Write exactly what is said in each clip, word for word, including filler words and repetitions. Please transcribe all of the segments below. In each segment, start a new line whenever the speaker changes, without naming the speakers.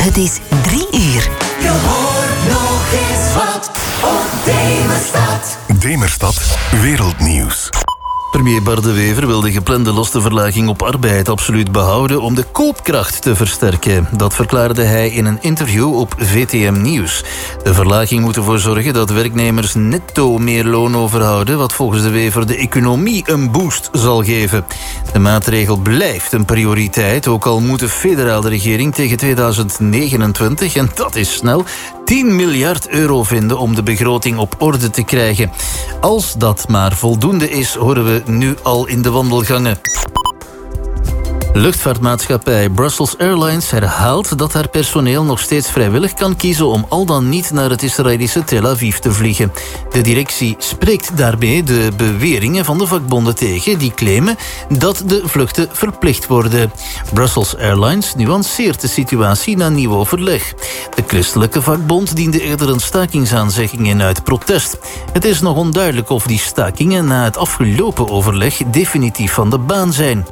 Het is drie uur.
Je hoort nog eens wat op Demerstad.
Demerstad Wereldnieuws.
Premier Bart De Wever wil de geplande lastenverlaging op arbeid absoluut behouden om de koopkracht te versterken. Dat verklaarde hij in een interview op V T M Nieuws. De verlaging moet ervoor zorgen dat werknemers netto meer loon overhouden, wat volgens De Wever de economie een boost zal geven. De maatregel blijft een prioriteit, ook al moet de federale regering tegen tweeduizend negenentwintig, en dat is snel, tien miljard euro vinden om de begroting op orde te krijgen. Als dat maar voldoende is, horen we nu al in de wandelgangen. Luchtvaartmaatschappij Brussels Airlines herhaalt dat haar personeel nog steeds vrijwillig kan kiezen om al dan niet naar het Israëlische Tel Aviv te vliegen. De directie spreekt daarmee de beweringen van de vakbonden tegen die claimen dat de vluchten verplicht worden. Brussels Airlines nuanceert de situatie na nieuw overleg. De christelijke vakbond diende eerder een stakingsaanzegging in uit protest. Het is nog onduidelijk of die stakingen na het afgelopen overleg definitief van de baan zijn.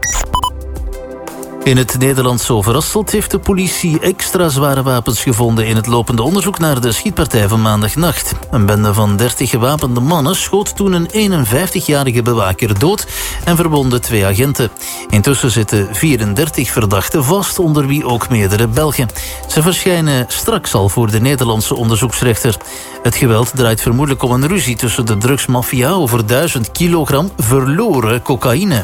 In het Nederlandse Overasselt heeft de politie extra zware wapens gevonden in het lopende onderzoek naar de schietpartij van maandagnacht. Een bende van dertig gewapende mannen schoot toen een eenenvijftigjarige bewaker dood en verwondde twee agenten. Intussen zitten vierendertig verdachten vast, onder wie ook meerdere Belgen. Ze verschijnen straks al voor de Nederlandse onderzoeksrechter. Het geweld draait vermoedelijk om een ruzie tussen de drugsmafia over duizend kilogram verloren cocaïne.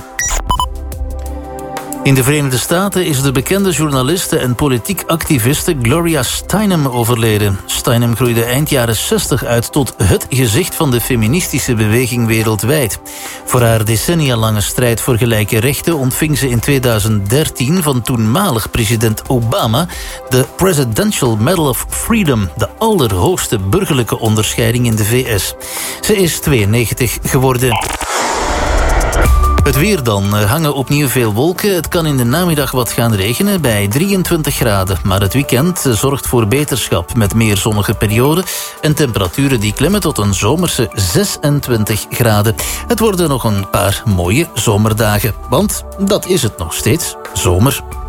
In de Verenigde Staten is de bekende journaliste en politiek activiste Gloria Steinem overleden. Steinem groeide eind jaren zestig uit tot het gezicht van de feministische beweging wereldwijd. Voor haar decennia lange strijd voor gelijke rechten ontving ze in tweeduizend dertien van toenmalig president Obama de Presidential Medal of Freedom, de allerhoogste burgerlijke onderscheiding in de V S. Ze is tweeënnegentig geworden. Het weer dan. Er hangen opnieuw veel wolken. Het kan in de namiddag wat gaan regenen bij drieëntwintig graden. Maar het weekend zorgt voor beterschap met meer zonnige perioden en temperaturen die klimmen tot een zomerse zesentwintig graden. Het worden nog een paar mooie zomerdagen. Want dat is het nog steeds, zomer.